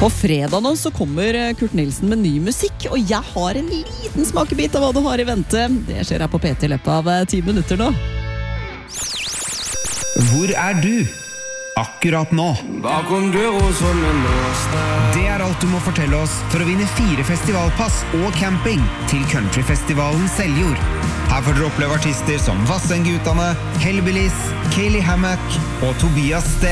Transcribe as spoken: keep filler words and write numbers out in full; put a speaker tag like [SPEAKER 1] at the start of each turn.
[SPEAKER 1] På fredag nå så kommer Kurt Nilsen med ny musikk, og jeg har en liten smakebit av hva du har i vente. Det skjer her på P T i løpet av ti minutter nå.
[SPEAKER 2] Hvor er du? Akkurat nå.
[SPEAKER 3] Bakom døra som en låste.
[SPEAKER 2] Det er alt du må fortelle oss for å vinne fire festivalpass og camping til countryfestivalen Seljord. Her får dere oppleve artister som Vassendgutane, Hellbillies, Kaylee Hammack og Tobias Sten.